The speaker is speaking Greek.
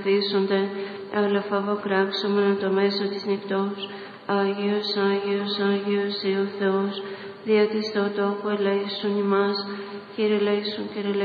καθίσονται, αγλαφαβοκράξομεν το μέσο της νυχτός. Άγιος, Άγιος, Άγιος, ο Θεός, δια της Θεοτόκου ελέησον ημάς. Κύριε ελέησον, Κύριε